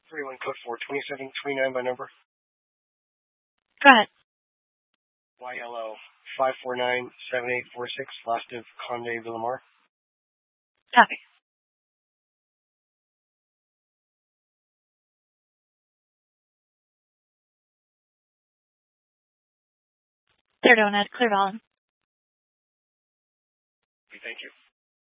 31 code 42729 by number. Go ahead. YLO 5497846, last of Conde Villamar. Copy. Third Donut, Clear Valley. Thank you.